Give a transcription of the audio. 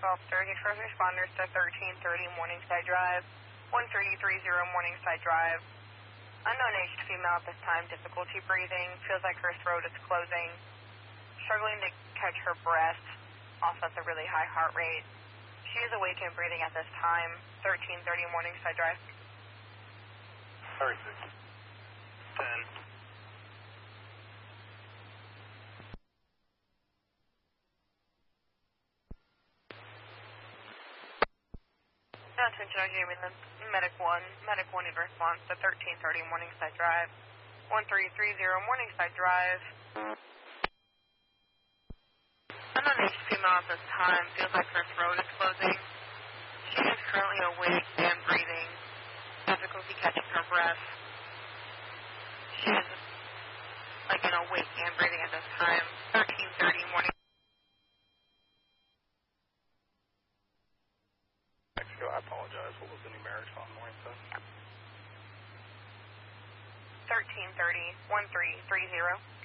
officer. Need first responders to 1330 Morningside Drive, 1330 Morningside Drive. Unknown aged female at this time, difficulty breathing, feels like her throat is closing, struggling to catch her breath, also at a really high heart rate. She is awake and breathing at this time, 1330 Morningside Drive. 36. 10. Attention, Jamie, Medic 1 need response to 1330 Morningside Drive, 1330 Morningside Drive. Unknown aged female at this time, feels like her throat is closing. She is currently awake and breathing, difficulty catching her breath. She is awake and breathing at this time, 1330 Morningside. I apologize. What was the numerics on Morningside? 1330 1330.